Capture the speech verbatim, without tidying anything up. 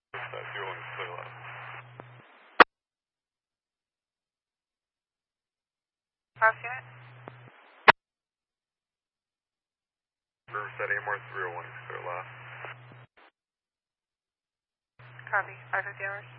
zero one is clear left. Cross unit. Riverside Amor three oh one is clear left. Copy. five fifty hours.